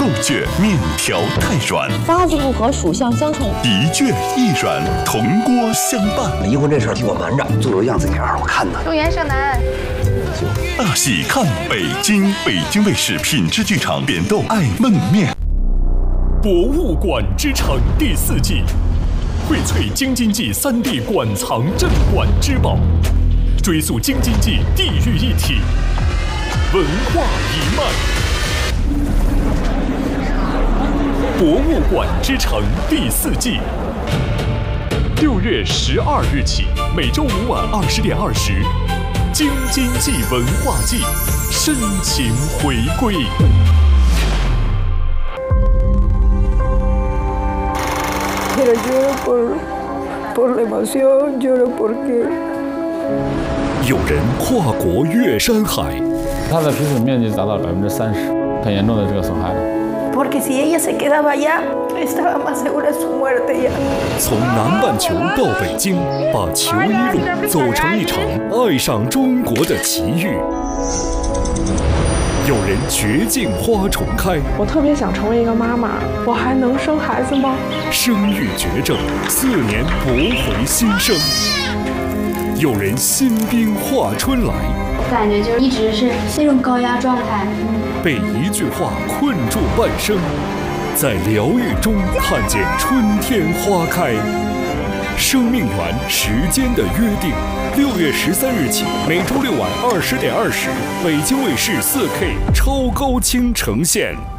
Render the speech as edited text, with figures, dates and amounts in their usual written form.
够倔，面条太软， 发子不和，属相相冲， 一倔一软，铜锅相伴。 离婚这事儿替我瞒着，做个样子给二我看呢。 祝元胜男。 大戏看北京，北京卫视品质剧场扁豆爱焖面。 博物馆之城第4季，荟萃京津冀3D 馆藏镇馆之宝，追溯京津冀地域一体文化一脉。博物馆之城第4季，6月12日起，每周5晚20点20，京津冀文化季深情回归。 Pero lloro por la emoción, lloro porque 有人跨国越山海， 它的皮损面积达到30%，很严重的这个损害了。 Porque si ella se quedaba allá, estaba más segura de su muerte ya. 从南半球到北京，把球衣路走成一场爱上中国的奇遇。有人绝境花重开， 我特别想成为一个妈妈，我还能生孩子吗？ 生育绝症，4年驳回新生。有人新兵化春来， 我感觉就一直是那种高压状态， 被一句话困住半生，在疗愈中看见春天花开。生命源时间的约定，6月13日起，每周6晚20点20，北京卫视4K 超高清呈现。